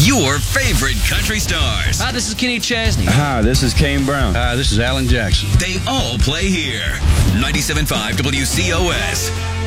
your favorite country stars. Hi, this is Kenny Chesney. Hi, this is Kane Brown. Hi, this is Alan Jackson. They all play here. 97.5 WCOS.